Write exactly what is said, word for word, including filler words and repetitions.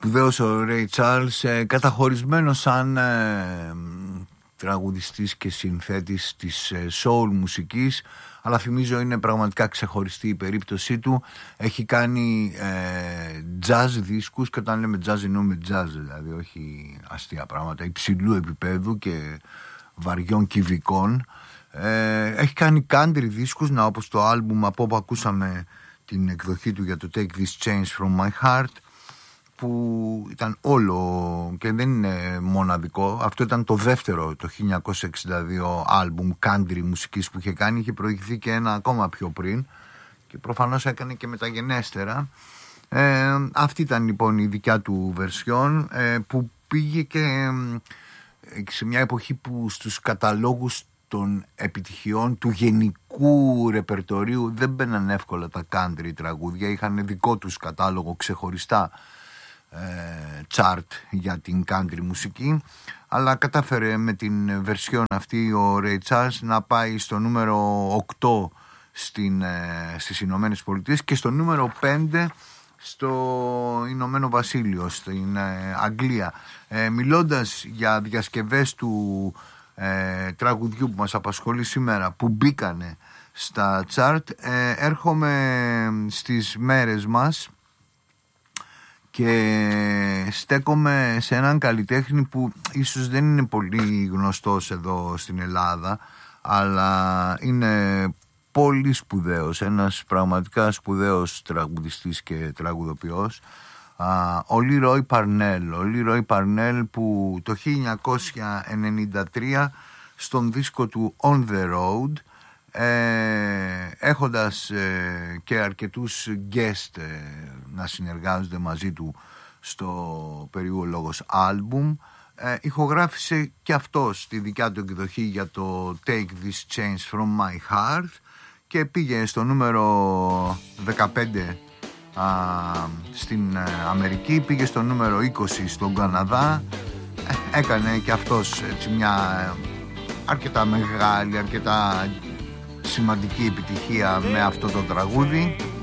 σπουδαίος ο Ray Charles, ε, καταχωρισμένος σαν ε, τραγουδιστής και συνθέτης της ε, soul μουσικής, αλλά θυμίζω είναι πραγματικά ξεχωριστή η περίπτωσή του. Έχει κάνει ε, jazz δίσκους, και όταν λέμε jazz εννοούμε jazz, δηλαδή όχι αστεία πράγματα, υψηλού επίπεδου και βαριών κυβικών. Ε, έχει κάνει country δίσκους, να, όπως το άλμπουμ από όπου ακούσαμε την εκδοχή του για το Take This Chains From My Heart, που ήταν όλο και δεν είναι μοναδικό. Αυτό ήταν το δεύτερο, το χίλια εννιακόσια εξήντα δύο άλμπουμ country μουσικής που είχε κάνει. Είχε προηγηθεί και ένα ακόμα πιο πριν και προφανώς έκανε και μεταγενέστερα. ε, Αυτή ήταν λοιπόν η δικιά του βερσιόν, ε, που πήγε και ε, σε μια εποχή που στους καταλόγους των επιτυχιών του γενικού ρεπερτορίου δεν μπαίναν εύκολα τα country τραγούδια. Είχαν δικό τους κατάλογο ξεχωριστά chart για την country μουσική, αλλά κατάφερε με την βερσιόν αυτή ο Ray Charles να πάει στο νούμερο οκτώ στην, στις Ηνωμένες Πολιτείες και στο νούμερο πέντε στο Ηνωμένο Βασίλειο, στην Αγγλία. ε, μιλώντας για διασκευές του ε, τραγουδιού που μας απασχολεί σήμερα που μπήκανε στα chart, ε, έρχομαι στις μέρες μας και στέκομαι σε έναν καλλιτέχνη που ίσως δεν είναι πολύ γνωστός εδώ στην Ελλάδα, αλλά είναι πολύ σπουδαίος, ένας πραγματικά σπουδαίος τραγουδιστής και τραγουδοποιός, ο Leroy Parnell. Ο Leroy Parnell που το χίλια εννιακόσια ενενήντα τρία στον δίσκο του On The Road, Ε, έχοντας ε, και αρκετούς guest ε, να συνεργάζονται μαζί του στο περίεργο λόγος άλμπουμ, ε, ηχογράφησε και αυτός τη δικιά του εκδοχή για το Take This Chains From My Heart και πήγε στο νούμερο δεκαπέντε α, στην Αμερική, πήγε στο νούμερο είκοσι στον Καναδά. ε, έκανε και αυτός έτσι μια αρκετά μεγάλη, αρκετά σημαντική επιτυχία με αυτό το τραγούδι.